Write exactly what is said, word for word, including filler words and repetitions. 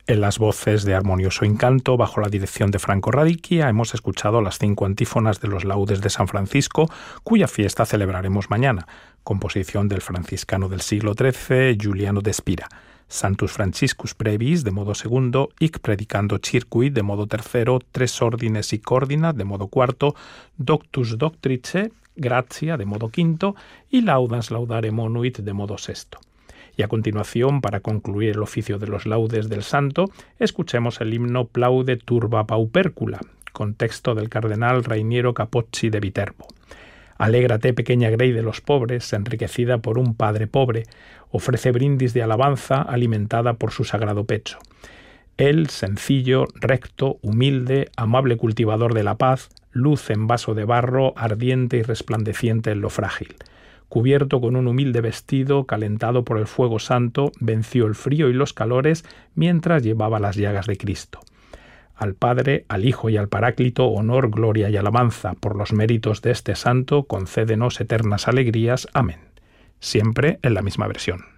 En las voces de Armonioso Incanto, bajo la dirección de Franco Radicchia, hemos escuchado las cinco antífonas de los laudes de San Francisco, cuya fiesta celebraremos mañana, composición del franciscano del siglo trece, Giuliano de Spira. Santus Franciscus Brevis, de modo segundo, Hic Predicando Circuit, de modo tercero, Tres Ordines y Cordina, de modo cuarto, Doctus Doctrice, Gratia, de modo quinto, y Laudans Laudare Monuit, de modo sexto. Y a continuación, para concluir el oficio de los laudes del santo, escuchemos el himno Plaude Turba Paupercula, con texto del cardenal Rainiero Capocci de Viterbo. Alégrate, pequeña grey de los pobres, enriquecida por un padre pobre, ofrece brindis de alabanza alimentada por su sagrado pecho. Él, sencillo, recto, humilde, amable cultivador de la paz, luz en vaso de barro, ardiente y resplandeciente en lo frágil. Cubierto con un humilde vestido, calentado por el fuego santo, venció el frío y los calores mientras llevaba las llagas de Cristo. Al Padre, al Hijo y al Paráclito, honor, gloria y alabanza. Por los méritos de este santo, concédenos eternas alegrías. Amén. Siempre en la misma versión.